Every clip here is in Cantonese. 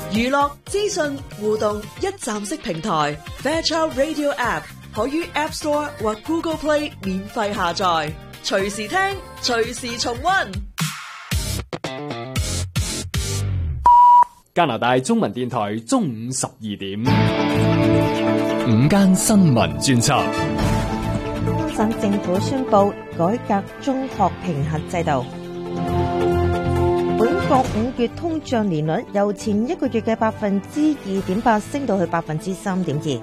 娛樂、資訊、互動一站式平台 Fairchild Radio App 可於 App Store 或 Google Play 免費下載，隨時聽，隨時重溫。 加拿大中文電台中午12點， 午間新聞專輯。 安省政府宣布改革中學評核制度。本國5月通脹年率由前一個月嘅 2.8% 升到去 3.2%。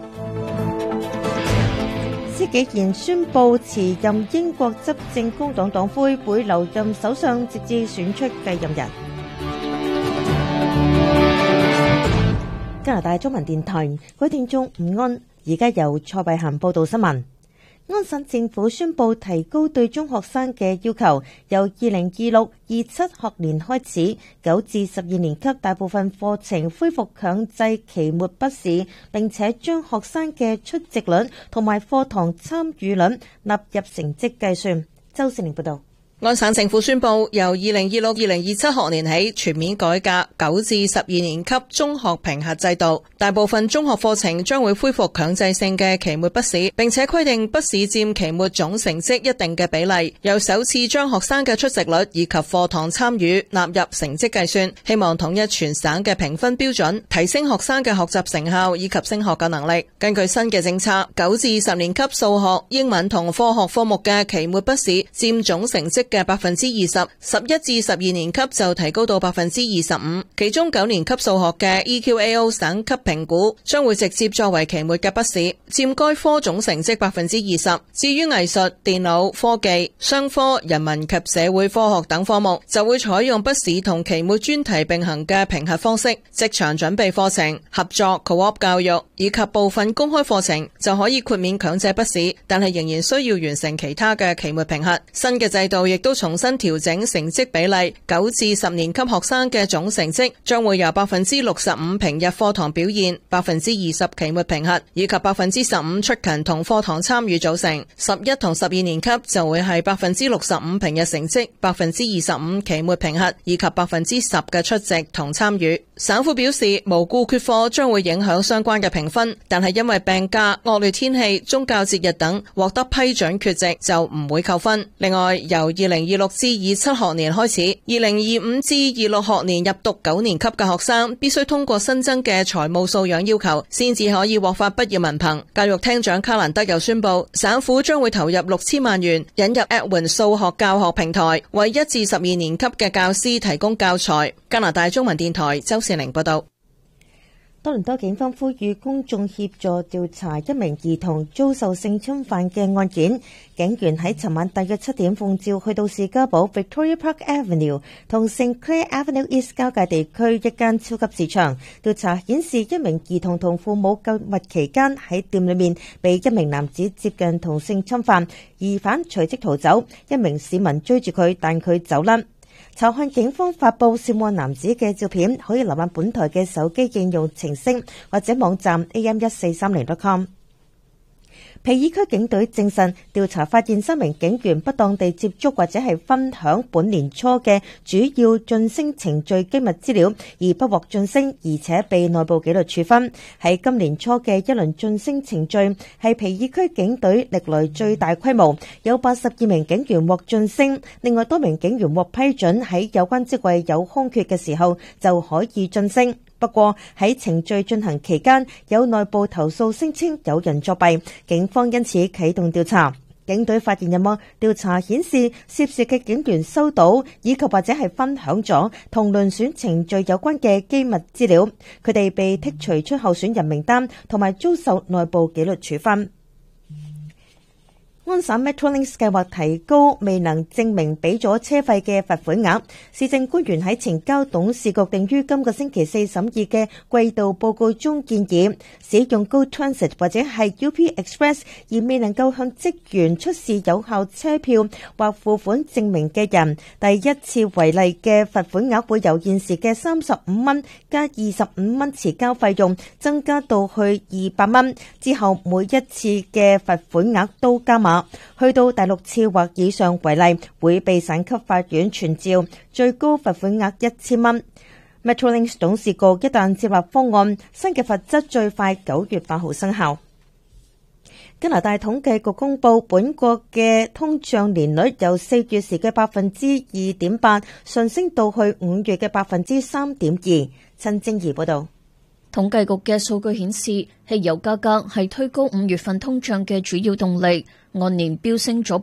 施紀賢宣布辭任英國執政工黨黨魁，會留任首相直至選出繼任人。加拿大中文電台，各位聽眾午安，而家由蔡慧嫻報道新聞。安省政府宣布提高對中學生嘅要求，由2026-27學年開始，9至12年級大部分課程恢復強制期末筆試，並且將學生嘅出席率同埋課堂參與率納入成績計算。周善玲報道。 安省政府宣布，由2026-2027學年起全面改革9至12年級中學評核制度，大部分中學課程將會恢復強制性嘅期末筆試，並且規定筆試佔期末總成績一定嘅比例，又首次將學生嘅出席率以及課堂參與納入成績計算，希望統一全省嘅評分標準，提升學生嘅學習成效以及升學嘅能力。根據新嘅政策，9至10年級數學、英文同科學科目嘅期末筆試佔總成績嘅 20%，11至12年級就提高到 25%， 其中9年級數學嘅 EQAO 省級評估將會直接作為期末嘅筆試，佔該科總成績 20%。 至於藝術、電腦、科技、商科、人文及社會科學等科目就會採用筆試同期末專題並行嘅評核方式。職場準備課程、合作 Co-op 教育以及部分公開課程就可以豁免強制筆試，但係仍然需要完成其他嘅期末評核。新嘅制度亦都重新調整成績比例，9至10年級學生嘅總成績將會由 65% 平日課堂表現、20% 期末評核以及 15% 出勤同課堂參與組成。11同12年級就會係 65% 平日成績、25% 期末評核以及 10% 嘅出席同參與。省府表示，無故缺課將會影響相關嘅評分，但係因為病假、惡劣天氣、宗教節日等獲得批准缺席就唔會扣分。另外，由2026至27學年開始，2025至26學年入讀9年級嘅學生必須通過新增嘅財務素養要求，先至可以獲發畢業文憑。教育廳長卡蘭德又宣布，省府將會投入6000萬元引入 Edwin 數學教學平台，為1至12年級嘅教師提供教材。加拿大中文電台周善玲報道。 多倫多警方呼籲公眾協助調查一名兒童遭受性侵犯嘅案件。警員喺尋晚大約7點奉召去到士嘉堡 Victoria Park Avenue 同 St. Clair Avenue East 交界地區一間超級市場，調查顯示一名兒童同父母購物期間喺店裏面被一名男子接近同性侵犯，疑犯隨即逃走，一名市民追住佢，但佢走甩。查看警方發佈涉案男子嘅照片，可以瀏覽本台嘅手機應用程式或者網站 am1430.com。皮爾區警隊證實調查發現3名警員不當地接觸或者係分享本年初嘅主要晉升程序機密資料，而不獲晉升，而且被內部紀律處分。喺今年初嘅一輪晉升程序係皮爾區警隊歷來最大規模，有82名警員獲晉升，另外多名警員獲批准喺有關職位有空缺嘅時候就可以晉升。不過喺程序進行期間，有內部投訴聲稱有人作弊，警方因此啟動調查。警隊發言人話，調查顯示涉事嘅警員收到以及或者係分享咗同遴選程序有關嘅機密資料，佢哋被剔除出候選人名單同埋遭受內部紀律處分。安省 Metrolinx 計劃提高未能證明俾咗車費嘅罰款額。市政官員喺呈交董事局定於今個星期4審議嘅季度報告中建議，使用 Go Transit 或者係 UP Express 而未能夠向職員出示有效車票或付款證明嘅人，第一次違例嘅罰款額會由現時嘅35蚊加25蚊遲交費用增加到去200蚊，之後每一次嘅罰款額都加碼。去到第6次或以上違例，會被省級法院傳召，最高罰款額1000蚊。 Metrolinx 董事局一旦接納方案，新嘅罰則最快9月8號生效。加拿大統計局公佈，本國嘅通脹年率由4月時嘅2.8%上升到去5月嘅3.2%。陳正儀報導。 統計局嘅數據顯示，汽油價格係推高5月份通脹嘅主要動力，按年飆升咗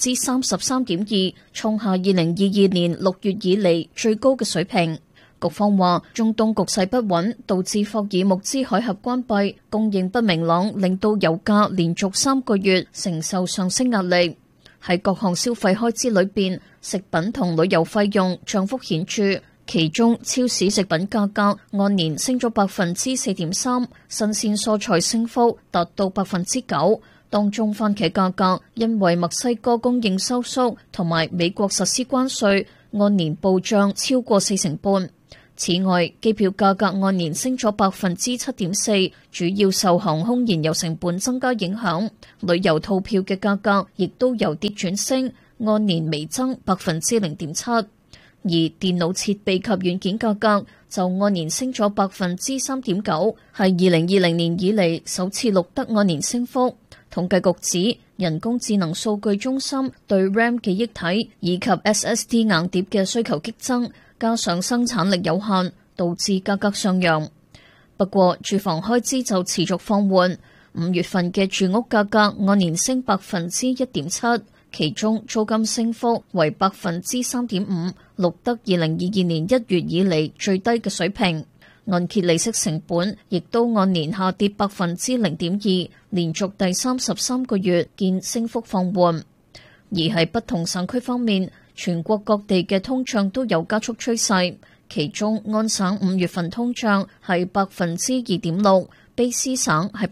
33.2%，創下2022年6月以嚟最高嘅水平。局方話，中東局勢不穩，導致霍爾木茲海峽關閉，供應不明朗，令到油價連續3個月承受上升壓力。喺各項消費開支裏邊，食品同旅遊費用漲幅顯著，其中超市食品價格按年升咗4.3%，新鮮蔬菜升幅達到9%。當中番茄價格因為墨西哥供應收縮同埋美國實施關稅，按年暴漲超過40%。此外，機票價格按年升咗7.4%，主要受航空燃油成本增加影響。旅遊套票嘅價格亦都由跌轉升，按年微增0.7%。而電腦設備及軟件價格就按年升咗3.9%，係2020年以嚟首次錄得按年升幅。統計局指，人工智能數據中心對 RAM 記憶體以及 SSD 硬碟嘅需求激增，加上生產力有限，導致價格上揚。不過，住房開支就持續放緩，5月份嘅住屋價格按年升1.7%，其中租金升幅為3.5%，錄得2022年1月以嚟最低嘅水平。按揭利息成本亦都按年下跌0.2%，連續第33個月見升幅放緩。而喺不同省區方面，全國各地嘅通脹都有加速趨勢，其中安省5月份通脹係2.6%，卑詩省係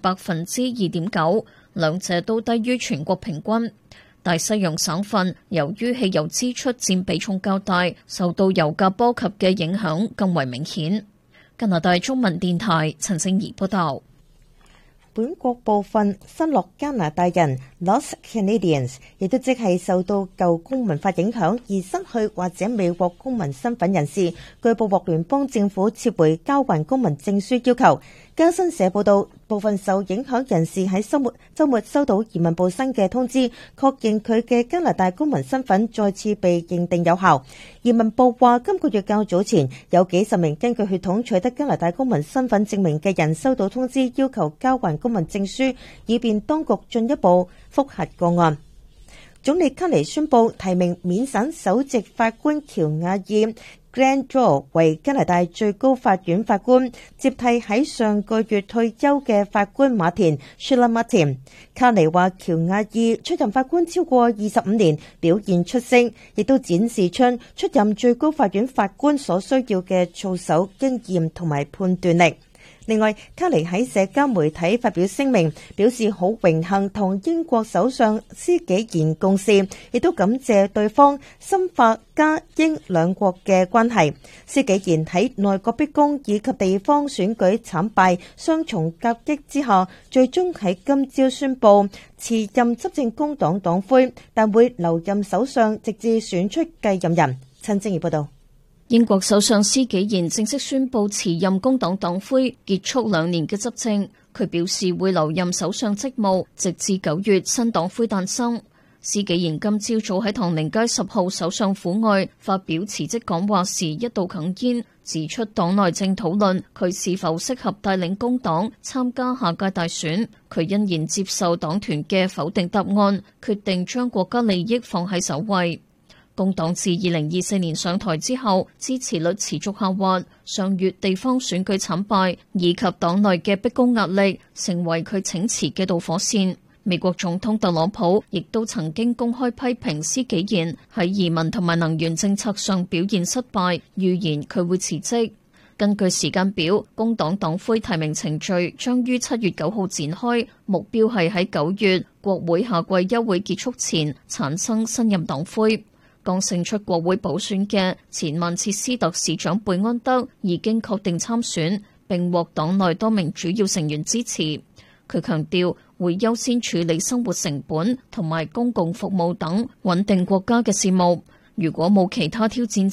2.9%，兩者都低於全國平均。大西洋省份由於汽油支出佔比重較大，受到油價波及嘅影響更為明顯。加拿大中文電台陳聖儀報道。 本國部分新落加拿大人 Lost Canadians 亦都即係受到舊公民法影響而失去或者未獲公民身份人士，據報獲聯邦政府撤回交還公民證書要求。加新社報道，部分受影響人士喺週末收到移民部新嘅通知，確認佢嘅加拿大公民身份再次被認定有效。移民部話，今個月較早前有幾十名根據血統取得加拿大公民身份證明嘅人收到通知，要求交還公民證書，以便當局進一步覆核個案。總理卡尼宣布提名免省首席法官喬亞爾 Glenn Joe 為加拿大最高法院法官，接替喺上個月退休嘅法官馬田 Sheila Martin。卡尼話喬亞爾出任法官超過25年，表現出色，亦都展示出出任最高法院法官所需要嘅操守經驗同埋判斷力。另外，卡尼喺社交媒體發表聲明，表示好榮幸同英國首相施紀賢共事，亦都感謝對方深化加英兩國嘅關係。施紀賢喺內閣逼宮以及地方選舉慘敗雙重夾擊之下，最終喺今朝宣布辭任執政工黨黨魁，但會留任首相直至選出繼任人。陳正儀報道。 英國首相施紀賢正式宣布辭任工黨黨魁，結束2年嘅執政。佢表示會留任首相職務，直至9月新黨魁誕生。施紀賢今朝早喺唐寧街10號首相府外發表辭職講話時，一度哽咽，指出黨內正討論佢是否適合帶領工黨參加下屆大選。佢欣然接受黨團嘅否定答案，決定將國家利益放喺首位。工黨自2024年上台之後，支持率持續下滑。上月地方選舉慘敗，以及黨內嘅逼宮壓力，成為佢請辭嘅導火線。美國總統特朗普亦都曾經公開批評施紀賢喺移民同埋能源政策上表現失敗，預言佢會辭職。根據時間表，工黨黨魁提名程序將於7月9號展開，目標係喺9月國會夏季休會結束前產生新任黨魁。剛勝出國會補選嘅前曼徹斯特市長貝安德已經確定參選，並獲黨內多名主要成員支持。佢強調會優先處理生活成本同埋公共服務等穩定國家嘅事務。如果冇其他挑戰者，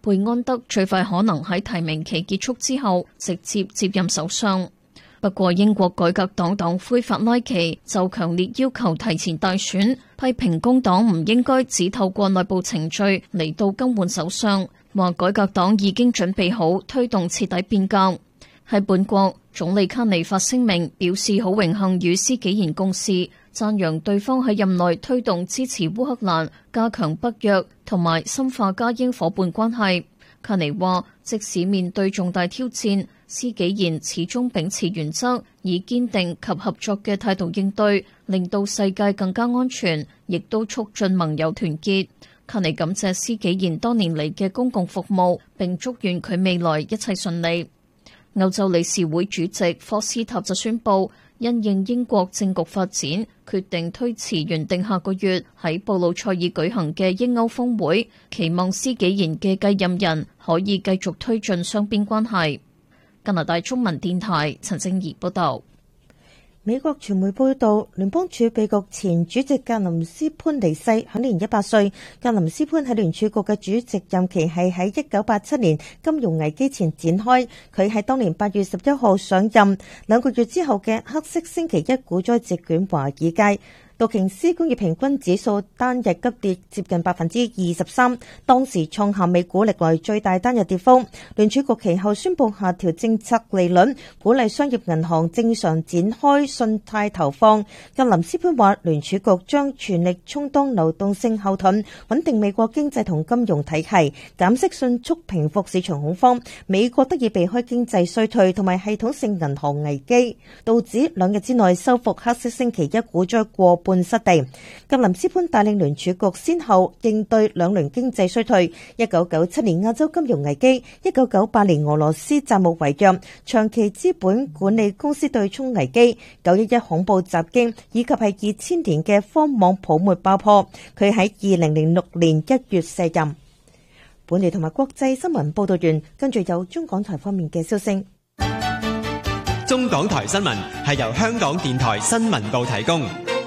貝安德最快可能喺提名期結束之後直接接任首相。不過英國改革黨黨魁法拉奇就強烈要求提前大選，批評工黨唔應該只透過內部程序嚟到更換首相，話改革黨已經準備好推動徹底變革。喺本國，總理卡尼發聲明表示好榮幸與施紀賢共事，讚揚對方喺任內推動支持烏克蘭、加強北約同埋深化加英夥伴關係。卡尼話，即使面對重大挑戰，施紀賢始終秉持原則，以堅定及合作嘅態度應對，令到世界更加安全，亦都促進盟友團結。卡尼感謝施紀賢多年嚟嘅公共服務，並祝願佢未來一切順利。歐洲理事會主席科斯塔就宣布，因應英國政局發展，決定推遲原定下個月喺布魯塞爾舉行嘅英歐峰會，期望施紀賢嘅繼任人可以繼續推進雙邊關係。加拿大中文電台陳正儀報道。 美國傳媒報道，聯邦儲備局前主席格林斯潘離世，享年100歲。格林斯潘喺聯儲局嘅主席任期係喺1987年金融危機前展開，佢喺當年8月11號上任，2個月之後嘅黑色星期一股災席捲華爾街。道瓊斯工業平均指數單日急跌接近23%，當時創下美股歷來最大單日跌幅。聯儲局其後宣布下調政策利率，鼓勵商業銀行正常展開信貸投放。格林斯潘話，聯儲局將全力充當流動性後盾，穩定美國經濟同金融體系，減息迅速平復市場恐慌，美國得以避開經濟衰退同埋系統性銀行危機。道指2日之內收復黑色星期一股災過半失地。格林斯潘帶領聯儲局先後應對2輪經濟衰退：1997年亞洲金融危機、1998年俄羅斯債務違約、長期資本管理公司對沖危機、911恐怖襲擊，以及係2000年嘅科網泡沫爆破。佢喺2006年1月卸任。本地同埋國際新聞報道完，跟住有中港台方面嘅消息。 中港台新聞係由香港電台新聞部提供。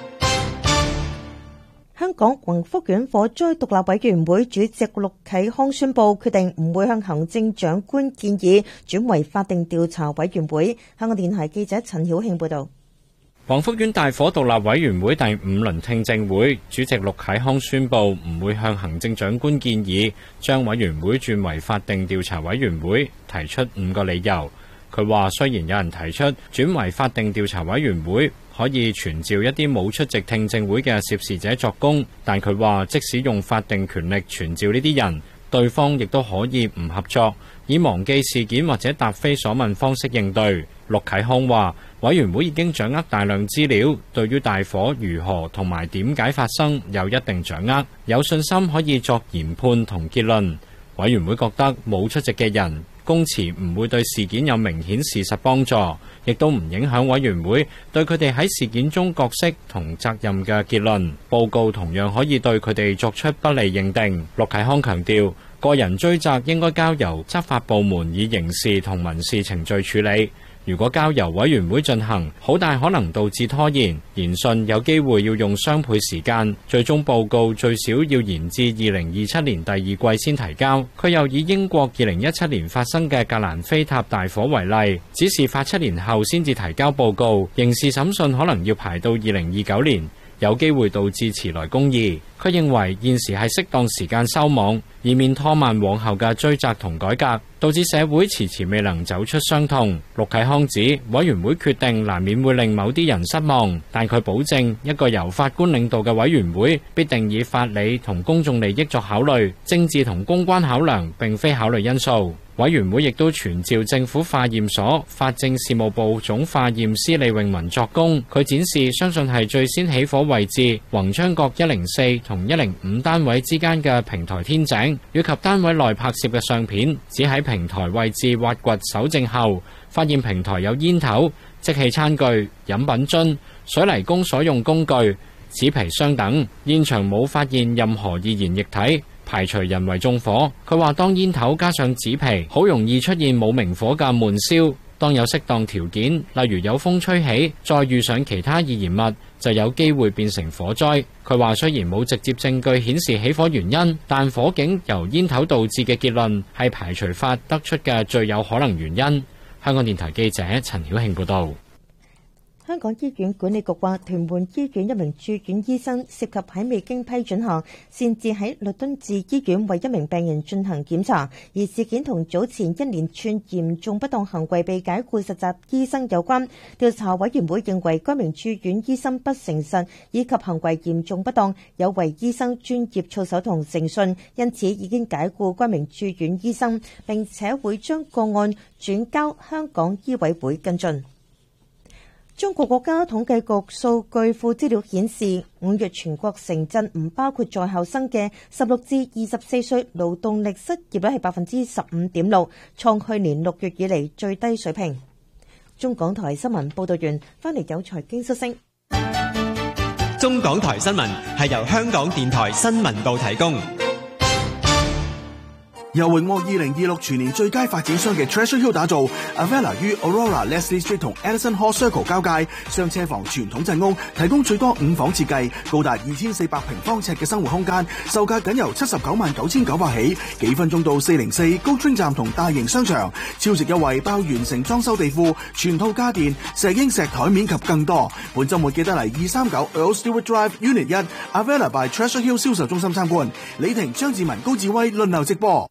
香港宏福苑火災獨立委員會主席陸啟康宣布，決定唔會向行政長官建議轉為法定調查委員會。香港電台記者陳曉慶報道。 宏福苑大火獨立委員會第5輪聽證會主席陸啟康宣布，唔會向行政長官建議將委員會轉為法定調查委員會，提出5個理由。佢話雖然有人提出轉為法定調查委員會可以傳召一啲冇出席聽證會嘅涉事者作供，但佢話即使用法定權力傳召呢啲人，對方亦都可以唔合作，以忘記事件或者答非所問方式應對。陸啟康話委員會已經掌握大量資料，對於大火如何同埋點解發生有一定掌握，有信心可以作研判同結論。委員會覺得冇出席嘅人供詞唔會對事件有明顯事實幫助，亦都唔影響委員會對佢哋喺事件中角色同責任嘅結論。報告同樣可以對佢哋作出不利認定。陸啟康強調，個人追責應該交由執法部門以刑事同民事程序處理。如果交由委員會進行，好大可能導致拖延，研訊有機會要用雙倍時間，最終報告最少要延至2027年第2季先提交。佢又以英國2017年發生嘅格蘭菲塔大火為例，指事發7年後先至提交報告，刑事審訊可能要排到2029年，有機會導致遲來公義。佢認為現時係適當時間收網，以免拖慢往後嘅追責同改革，導致社會遲遲未能走出傷痛。陸啟康指委員會決定難免會令某啲人失望，但佢保證一個由法官領導嘅委員會必定以法理同公眾利益作考慮，政治同公關考量並非考慮因素。委員會亦都傳召政府化驗所法政事務部總化驗師李永文作供，佢展示相信係最先起火位置宏昌閣104同105單位之間嘅平台天井，以及單位內拍攝嘅相片，只喺平台位置挖掘搜證後，發現平台有煙頭、即棄餐具、飲品樽、水泥工所用工具、紙皮箱等，現場冇發現任何易燃液體，排除人為縱火。佢話當煙頭加上紙皮，好容易出現冇明火嘅悶燒。當有適當條件，例如有風吹起，再遇上其他易燃物， 就有機會變成火災。佢話雖然冇直接證據顯示起火原因，但火警由煙頭導致嘅結論係排除法得出嘅最有可能原因。香港電台記者陳曉慶報道。 香港醫院管理局話，屯門醫院一名住院醫生涉及喺未經批准下，擅自喺律敦治醫院為一名病人進行檢查，而事件同早前一連串嚴重不當行為被解僱實習醫生有關。調查委員會認為該名住院醫生不誠實以及行為嚴重不當，有違醫生專業操守同誠信，因此已經解僱該名住院醫生，並且會將個案轉交香港醫委會跟進。中國國家統計局數據庫資料顯示，5月全國城鎮唔包括在校生嘅16至24歲勞動力失業率係15.6%，創去年6月以嚟最低水平。中港台新聞報道完，翻嚟有財經消息。 中港台新聞係由香港電台新聞部提供。 由榮獲2026全年最佳發展商嘅 Treasure Hill 打造 ，Avella 於 Aurora、Leslie Street 同 Edison Hall Circle 交界，雙車房傳統鎮屋，提供最多5房設計，高達2400平方尺嘅生活空間，售價僅由799900起，幾分鐘到404高端站同大型商場，超值優惠包完成裝修地庫、全套家電、石英石台面及更多。本週末記得嚟239 Earl Stewart Drive Unit 1 Avella by Treasure Hill 銷售中心參觀。李婷、張志文、高志威輪流直播。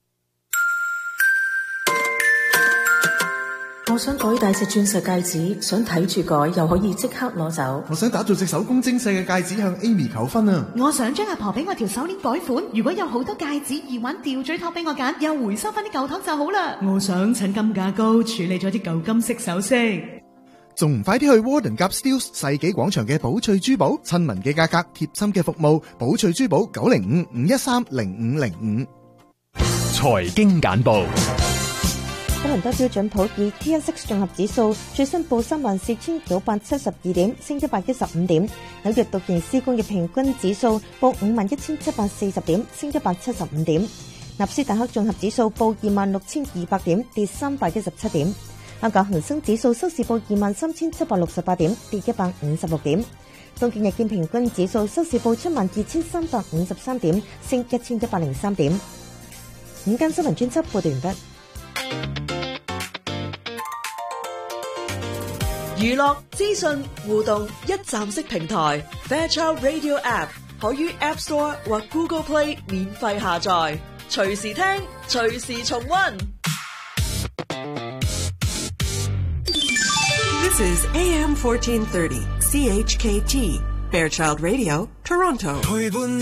我想改大隻鑽石戒指，想睇住改又可以即刻攞走。 我想打造隻手工精細嘅戒指向 Amy 求婚啊！ 我想將阿婆俾我條手鏈改款，如果有好多戒指、耳環、吊墜托俾我揀，又回收翻啲舊托就好啦。 我想趁金價高處理咗啲舊金色首飾， 仲唔快啲去 Warden Gap Steeles 世紀廣場嘅寶翠珠寶，親民嘅價格，貼心嘅服務，寶翠珠寶905-513-0505。 財經簡報。 多倫多標準普爾 TSX 綜合指數最新報34,972點，升115點。紐約道瓊斯工業平均指數報51,740點，升175點。納斯達克綜合指數報26,200點，跌317點。香港恒生指數收市報23,768點，跌156點。東京日經平均指數收市報72,353點，升1,103點。午間新聞專輯報道完畢。 娛樂資訊互動一站式平台 Fairchild Radio App 可於 App Store 或 Google Play 免費下載，隨時聽，隨時重溫。 This is AM 1430 CHKT Fairchild Radio Toronto。